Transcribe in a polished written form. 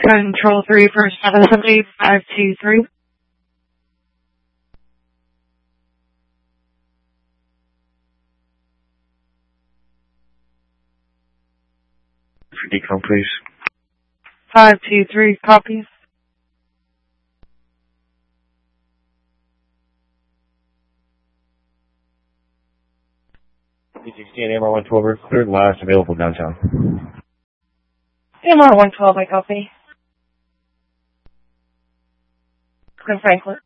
Control 3 for 778-523. For decom, please. 523, copy. D16 and AMR 112 are cleared, last available downtown. MR 112, I copy. Franklin.